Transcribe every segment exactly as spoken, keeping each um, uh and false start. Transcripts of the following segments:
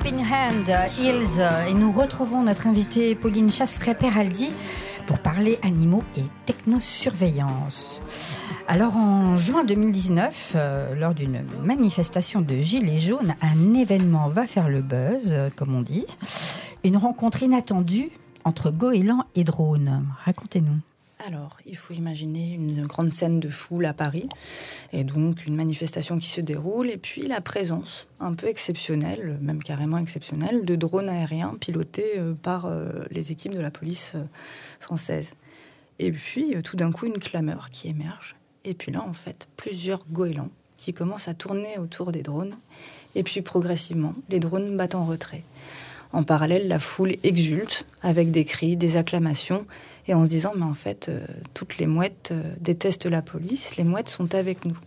Helping Hand, Hills, et nous retrouvons notre invitée Pauline Chasseret-Peraldi pour parler animaux et technosurveillance. Alors en juin deux mille dix-neuf, euh, lors d'une manifestation de Gilets jaunes, un événement va faire le buzz, euh, comme on dit. Une rencontre inattendue entre goélands et drones. Racontez-nous. Alors, il faut imaginer une grande scène de foule à Paris, et donc une manifestation qui se déroule, et puis la présence un peu exceptionnelle, même carrément exceptionnelle, de drones aériens pilotés par les équipes de la police française. Et puis, tout d'un coup, une clameur qui émerge, et puis là, en fait, plusieurs goélands qui commencent à tourner autour des drones, et puis progressivement, les drones battent en retrait. En parallèle, la foule exulte avec des cris, des acclamations, et en se disant, mais en fait, euh, toutes les mouettes euh, détestent la police, les mouettes sont avec nous.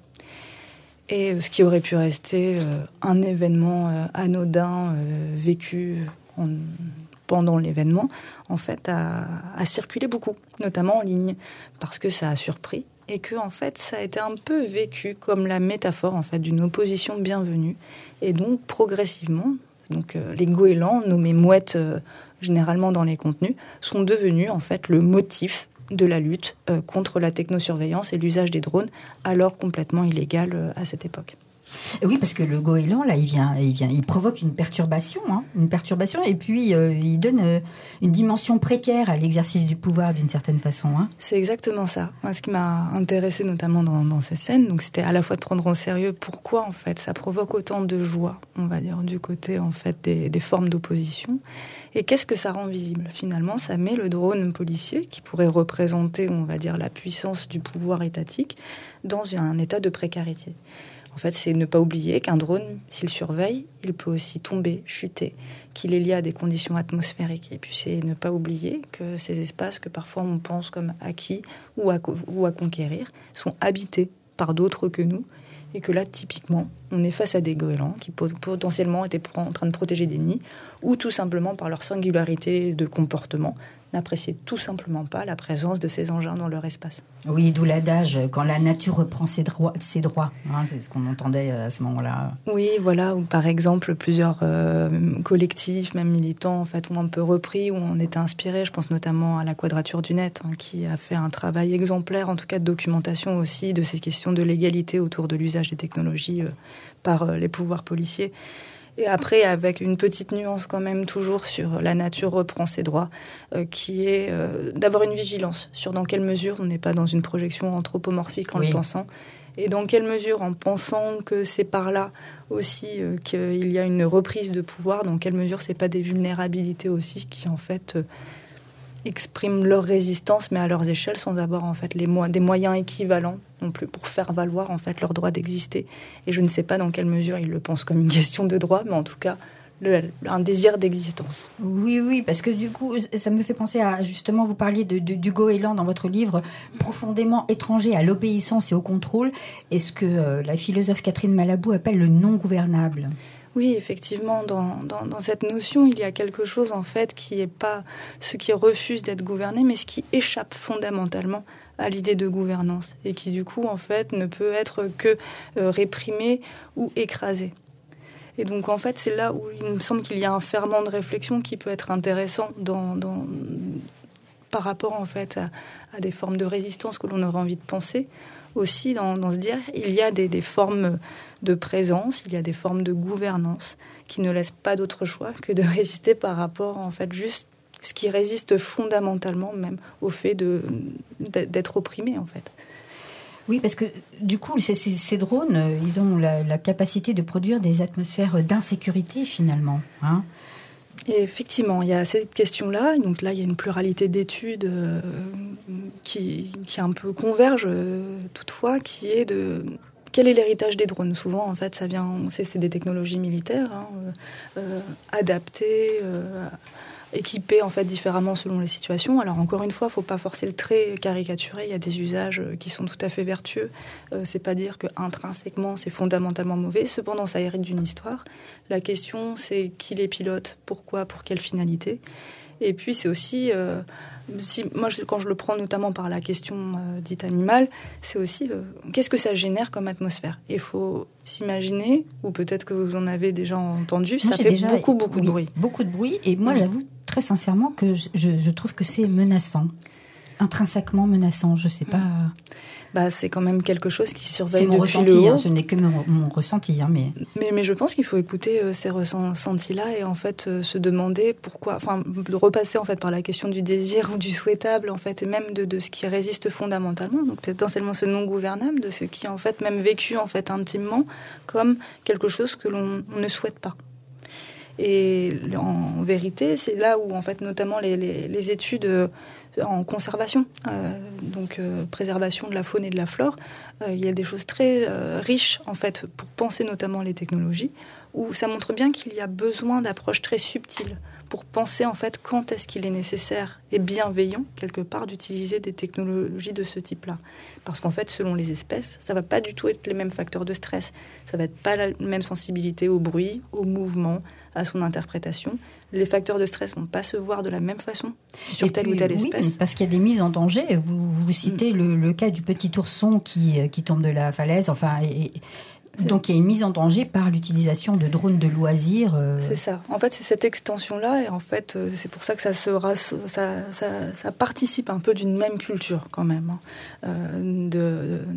Et euh, ce qui aurait pu rester euh, un événement euh, anodin euh, vécu en, pendant l'événement, en fait, a, a circulé beaucoup, notamment en ligne, parce que ça a surpris, et que en fait, ça a été un peu vécu comme la métaphore en fait d'une opposition bienvenue, et donc progressivement. Donc euh, les goélands, nommés mouettes euh, généralement dans les contenus, sont devenus en fait le motif de la lutte euh, contre la technosurveillance et l'usage des drones, alors complètement illégal euh, à cette époque. Oui, parce que le goéland, là, il vient, il vient, il provoque une perturbation, hein, une perturbation, et puis euh, il donne euh, une dimension précaire à l'exercice du pouvoir d'une certaine façon. Hein. C'est exactement ça. Moi, ce qui m'a intéressé notamment dans, dans ces scènes, donc c'était à la fois de prendre au sérieux pourquoi en fait ça provoque autant de joie, on va dire, du côté en fait des, des formes d'opposition, et qu'est-ce que ça rend visible finalement. Ça met le drone policier, qui pourrait représenter, on va dire, la puissance du pouvoir étatique, dans un état de précarité. En fait, c'est ne pas oublier qu'un drone, s'il surveille, il peut aussi tomber, chuter, qu'il est lié à des conditions atmosphériques. Et puis, c'est ne pas oublier que ces espaces que parfois on pense comme acquis ou à, ou à conquérir sont habités par d'autres que nous. Et que là, typiquement, on est face à des goélands qui potentiellement étaient en train de protéger des nids, ou tout simplement par leur singularité de comportement, n'appréciaient tout simplement pas la présence de ces engins dans leur espace. Oui, d'où l'adage, quand la nature reprend ses droits, ses droits hein, c'est ce qu'on entendait à ce moment-là. Oui, voilà, ou par exemple, plusieurs euh, collectifs, même militants, en fait, ont un peu repris, ou on était inspirés. Je pense notamment à la Quadrature du Net, hein, qui a fait un travail exemplaire, en tout cas de documentation aussi, de ces questions de l'égalité autour de l'usage des technologies euh, par euh, les pouvoirs policiers. Et après, avec une petite nuance quand même, toujours sur la nature reprend ses droits, euh, qui est euh, d'avoir une vigilance sur dans quelle mesure on n'est pas dans une projection anthropomorphique en oui. le pensant, et dans quelle mesure, en pensant que c'est par là aussi euh, qu'il y a une reprise de pouvoir, dans quelle mesure c'est pas des vulnérabilités aussi qui en fait euh, expriment leur résistance, mais à leurs échelles, sans avoir en fait les mo- des moyens équivalents non plus pour faire valoir en fait leur droit d'exister. Et je ne sais pas dans quelle mesure ils le pensent comme une question de droit, mais en tout cas le, un désir d'existence. Oui, oui, parce que du coup, ça me fait penser à, justement, vous parliez de, de, du goéland dans votre livre, profondément étranger à l'obéissance et au contrôle, et ce que euh, la philosophe Catherine Malabou appelle le non-gouvernable. Oui, effectivement, dans, dans, dans cette notion, il y a quelque chose, en fait, qui n'est pas ce qui refuse d'être gouverné, mais ce qui échappe fondamentalement à l'idée de gouvernance, et qui, du coup, en fait, ne peut être que euh, réprimé ou écrasé. Et donc, en fait, c'est là où il me semble qu'il y a un ferment de réflexion qui peut être intéressant dans, dans, par rapport, en fait, à, à des formes de résistance que l'on aurait envie de penser. Aussi dans, dans se dire, il y a des, des formes de présence, il y a des formes de gouvernance qui ne laissent pas d'autre choix que de résister par rapport, en fait, juste ce qui résiste fondamentalement même au fait de, d'être opprimé, en fait. Oui, parce que du coup, ces, ces, ces drones, ils ont la, la capacité de produire des atmosphères d'insécurité, finalement, hein. Et effectivement, il y a cette question-là. Donc là, il y a une pluralité d'études euh, qui, qui un peu convergent euh, toutefois, qui est de quel est l'héritage des drones. Souvent, en fait, ça vient, c'est, c'est des technologies militaires hein, euh, adaptées, euh, équipées en fait différemment selon les situations. Alors encore une fois, il ne faut pas forcer le trait, caricaturer. Il y a des usages qui sont tout à fait vertueux. Euh, c'est pas dire que intrinsèquement c'est fondamentalement mauvais. Cependant, ça hérite d'une histoire. La question, c'est qui les pilote, pourquoi, pour quelle finalité. Et puis c'est aussi euh, Si, moi, je, quand je le prends notamment par la question euh, dite animale, c'est aussi euh, qu'est-ce que ça génère comme atmosphère. Il faut s'imaginer, ou peut-être que vous en avez déjà entendu, moi, ça fait déjà, beaucoup, beaucoup oui, de bruit. Beaucoup de bruit, et moi, mmh. j'avoue très sincèrement que je, je, je trouve que c'est menaçant, intrinsèquement menaçant, je sais pas... Mmh. Bah, c'est quand même quelque chose qui surveille c'est mon depuis ressenti, le haut. Hein, ce n'est que mon, mon ressenti. Hein, mais... Mais, mais je pense qu'il faut écouter euh, ces ressentis-là et en fait euh, se demander pourquoi, enfin de repasser en fait par la question du désir ou du souhaitable en fait, et même de, de ce qui résiste fondamentalement. Donc potentiellement ce non gouvernable, de ce qui est en fait même vécu en fait intimement comme quelque chose que l'on ne souhaite pas. Et en vérité, c'est là où en fait notamment les, les, les études euh, en conservation, euh, donc euh, préservation de la faune et de la flore, euh, il y a des choses très euh, riches en fait pour penser notamment les technologies, où ça montre bien qu'il y a besoin d'approches très subtiles pour penser en fait quand est-ce qu'il est nécessaire et bienveillant quelque part d'utiliser des technologies de ce type-là. Parce qu'en fait, selon les espèces, ça va pas du tout être les mêmes facteurs de stress, ça va être pas la même sensibilité au bruit, au mouvement, à son interprétation. Les facteurs de stress vont pas se voir de la même façon sur et telle puis, ou telle oui, espèce. Parce qu'il y a des mises en danger. Vous, vous citez mm. le, le cas du petit ourson qui, qui tombe de la falaise. Enfin, et, donc il y a une mise en danger par l'utilisation de drones de loisirs. Euh... C'est ça. En fait, c'est cette extension-là, et en fait, c'est pour ça que ça sera, ça, ça, ça participe un peu d'une même culture quand même, hein. euh, de, de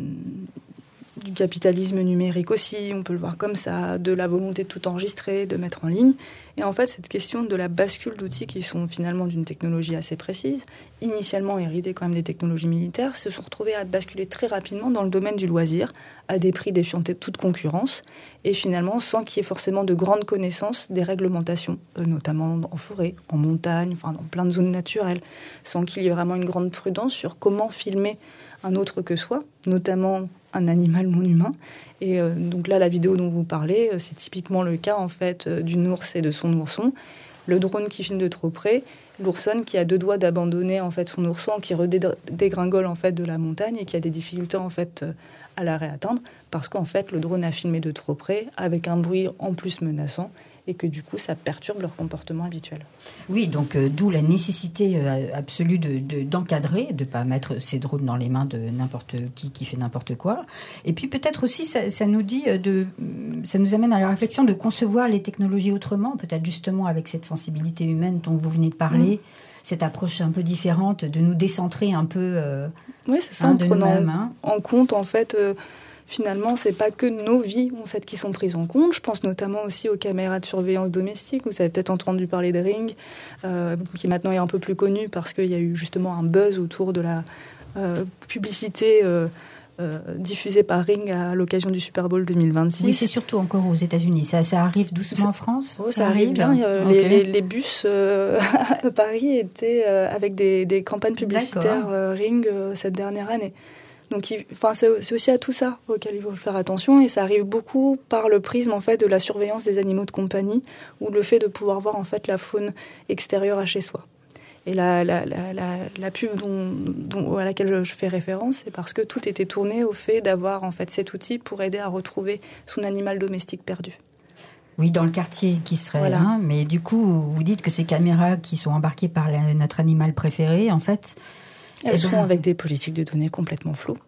du capitalisme numérique aussi, on peut le voir comme ça, de la volonté de tout enregistrer, de mettre en ligne. Et en fait, cette question de la bascule d'outils qui sont finalement d'une technologie assez précise, initialement héritées quand même des technologies militaires, se sont retrouvées à basculer très rapidement dans le domaine du loisir, à des prix défiant toute concurrence, et finalement sans qu'il y ait forcément de grandes connaissances des réglementations, euh, notamment en forêt, en montagne, enfin dans plein de zones naturelles, sans qu'il y ait vraiment une grande prudence sur comment filmer un autre que soi, notamment un animal non humain. Et euh, donc là, la vidéo dont vous parlez, euh, c'est typiquement le cas en fait euh, d'une ours et de son ourson. Le drone qui filme de trop près, l'oursonne qui a deux doigts d'abandonner en fait son ourson, qui redégringole en fait de la montagne et qui a des difficultés en fait euh, à la réatteindre parce qu'en fait le drone a filmé de trop près avec un bruit en plus menaçant et que du coup ça perturbe leur comportement habituel. Oui, donc euh, d'où la nécessité euh, absolue de, de, d'encadrer, de ne pas mettre ces drones dans les mains de n'importe qui qui fait n'importe quoi. Et puis peut-être aussi ça, ça nous dit de, ça nous amène à la réflexion de concevoir les technologies autrement, peut-être justement avec cette sensibilité humaine dont vous venez de parler. Mmh. Cette approche un peu différente, de nous décentrer un peu euh, oui, c'est ça, hein, en prenant hein. en compte en fait euh, finalement c'est pas que nos vies en fait qui sont prises en compte. Je pense notamment aussi aux caméras de surveillance domestique. Vous avez peut-être entendu parler de Ring, euh, qui maintenant est un peu plus connu parce qu'il y a eu justement un buzz autour de la euh, publicité euh, Euh, diffusé par Ring à l'occasion du Super Bowl deux mille vingt-six. Oui, c'est surtout encore aux États-Unis. Ça, ça arrive doucement ça, en France. Oh, ça, ça arrive bien. Euh, okay. les, les, les bus euh, à Paris étaient euh, avec des, des campagnes publicitaires euh, Ring euh, cette dernière année. Donc, il, enfin, c'est, c'est aussi à tout ça auquel il faut faire attention, et ça arrive beaucoup par le prisme en fait de la surveillance des animaux de compagnie ou le fait de pouvoir voir en fait la faune extérieure à chez soi. Et la, la, la, la, la pub dont, dont, à laquelle je fais référence, c'est parce que tout était tourné au fait d'avoir en fait cet outil pour aider à retrouver son animal domestique perdu. Oui, dans le quartier qui serait voilà. Hein, mais du coup, vous dites que ces caméras qui sont embarquées par la, notre animal préféré, en fait... Elles, elles sont ben, avec des politiques de données complètement floues.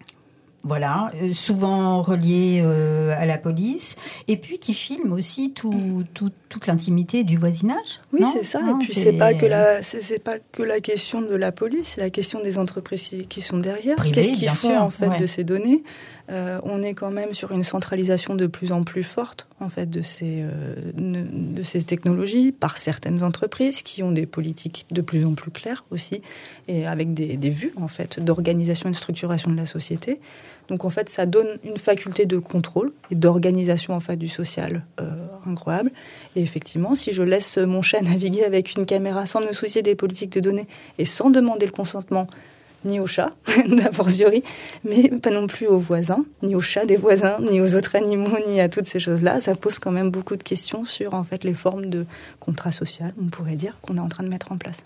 Voilà, euh, souvent relié euh, à la police, et puis qui filme aussi tout, tout, toute l'intimité du voisinage. Oui, non c'est ça. non, et puis c'est... c'est pas que la, c'est, c'est pas que la question de la police, c'est la question des entreprises qui sont derrière. Privé, Qu'est-ce qu'ils font sûr, en fait ouais. de ces données? euh, On est quand même sur une centralisation de plus en plus forte en fait de ces euh, de ces technologies par certaines entreprises qui ont des politiques de plus en plus claires aussi, et avec des, des vues en fait d'organisation et de structuration de la société. Donc en fait, ça donne une faculté de contrôle et d'organisation en fait du social euh, incroyable. Et effectivement, si je laisse mon chat naviguer avec une caméra sans me soucier des politiques de données et sans demander le consentement ni au chat, d'a fortiori, mais pas non plus aux voisins, ni aux chats des voisins, ni aux autres animaux, ni à toutes ces choses-là, ça pose quand même beaucoup de questions sur en fait les formes de contrat social, on pourrait dire, qu'on est en train de mettre en place.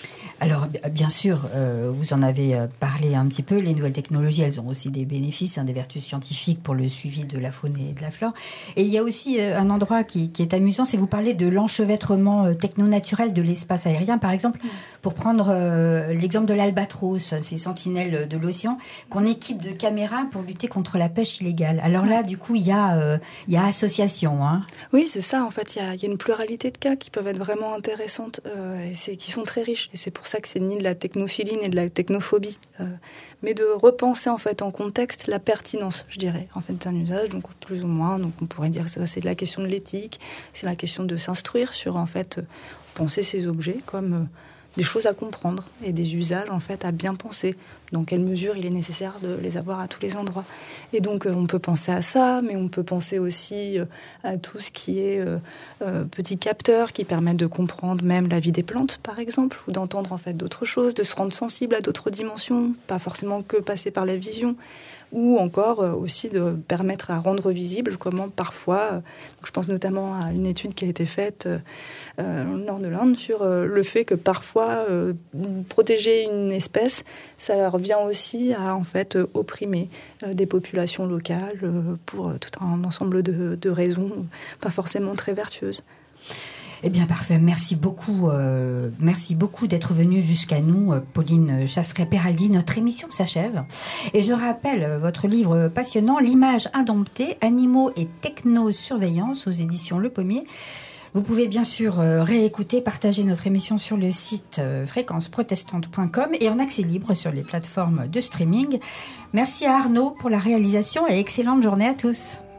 Alors, bien sûr, euh, vous en avez parlé un petit peu. Les nouvelles technologies, elles ont aussi des bénéfices, hein, des vertus scientifiques pour le suivi de la faune et de la flore. Et il y a aussi euh, un endroit qui, qui est amusant, c'est vous parlez de l'enchevêtrement euh, techno-naturel de l'espace aérien. Par exemple, mmh. pour prendre euh, l'exemple de l'Albatros, ces sentinelles de l'océan, qu'on équipe de caméras pour lutter contre la pêche illégale. Alors là, du coup, il y a, euh, il y a association. Hein. Oui, c'est ça. En fait, il y a, il y a une pluralité de cas qui peuvent être vraiment intéressantes euh, et c'est, qui sont très riches. Et c'est pour ça que c'est ni de la technophilie ni de la technophobie, euh, mais de repenser en fait en contexte la pertinence, je dirais, en fait d'un usage, donc plus ou moins. Donc on pourrait dire que ça, c'est de la question de l'éthique, c'est la question de s'instruire sur en fait penser ces objets comme euh, des choses à comprendre et des usages en fait à bien penser. Dans quelle mesure il est nécessaire de les avoir à tous les endroits. Et donc euh, on peut penser à ça, mais on peut penser aussi euh, à tout ce qui est euh, euh, petits capteurs qui permettent de comprendre même la vie des plantes, par exemple, ou d'entendre en fait d'autres choses, de se rendre sensible à d'autres dimensions, pas forcément que passer par la vision, ou encore euh, aussi de permettre à rendre visible comment parfois, euh, je pense notamment à une étude qui a été faite euh, euh, dans le nord de l'Inde sur euh, le fait que parfois euh, protéger une espèce, ça revient aussi à en fait euh, opprimer euh, des populations locales euh, pour euh, tout un ensemble de, de raisons pas forcément très vertueuses. Eh bien, parfait. Merci beaucoup. Euh, merci beaucoup d'être venue jusqu'à nous, Pauline Chasseret-Peraldi. Notre émission s'achève. Et je rappelle votre livre passionnant, L'image indomptée, animaux et technosurveillance aux éditions Le Pommier. Vous pouvez bien sûr réécouter, partager notre émission sur le site fréquence protestante point com et en accès libre sur les plateformes de streaming. Merci à Arnaud pour la réalisation et excellente journée à tous.